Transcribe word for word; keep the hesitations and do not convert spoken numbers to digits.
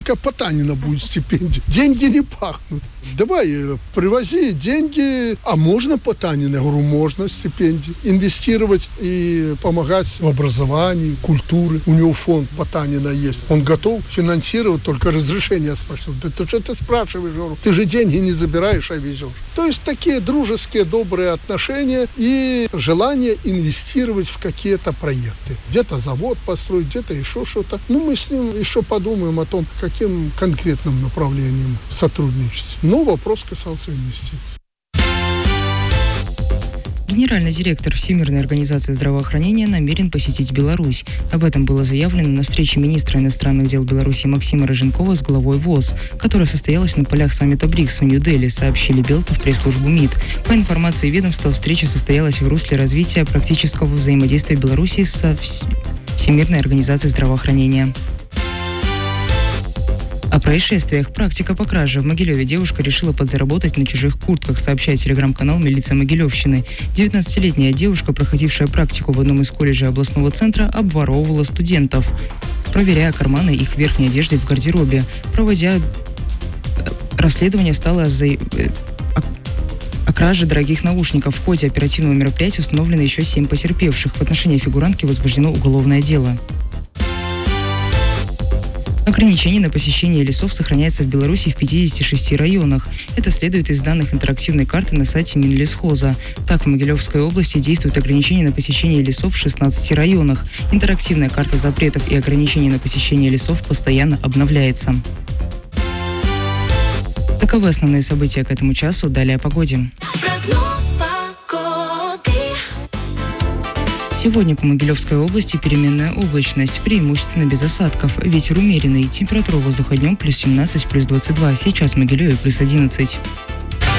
Как Потанина будет стипендия. Деньги не пахнут. Давай, привози деньги. А можно Потанина? Я говорю, можно стипендии. Инвестировать и помогать в образовании, культуре. У него фонд Потанина есть. Он готов финансировать, только разрешение спрашивает. Да ты что ты спрашиваешь? Говорю, ты же деньги не забираешь, а везешь. То есть такие дружеские, добрые отношения и желание инвестировать в какие-то проекты. Где-то завод построить, где-то еще что-то. Ну, мы с ним еще подумаем о том, каким конкретным направлением сотрудничать. Но вопрос касался инвестиций. Генеральный директор Всемирной организации здравоохранения намерен посетить Беларусь. Об этом было заявлено на встрече министра иностранных дел Беларуси Максима Рыженкова с главой ВОЗ, которая состоялась на полях саммита БРИКС в Нью-Дели, сообщили Белта в пресс-службу МИД. По информации ведомства, встреча состоялась в русле развития практического взаимодействия Беларуси со Всемирной организацией здравоохранения. О происшествиях. Практика по краже. В Могилеве девушка решила подзаработать на чужих куртках, сообщает телеграм-канал «Милиция Могилевщины». девятнадцатилетняя девушка, проходившая практику в одном из колледжей областного центра, обворовывала студентов, проверяя карманы их верхней одежды в гардеробе. Проводя расследование, стало за... о краже дорогих наушников. В ходе оперативного мероприятия установлено еще семь потерпевших. В отношении фигурантки возбуждено уголовное дело. Ограничение на посещение лесов сохраняется в Беларуси в пятидесяти шести районах. Это следует из данных интерактивной карты на сайте Минлесхоза. Так, в Могилевской области действует ограничение на посещение лесов в шестнадцати районах. Интерактивная карта запретов и ограничений на посещение лесов постоянно обновляется. Таковы основные события к этому часу. Далее о погоде. Сегодня по Могилевской области переменная облачность, преимущественно без осадков. Ветер умеренный. Температура воздуха днем плюс семнадцать, плюс двадцать два. Сейчас в Могилеве плюс одиннадцать.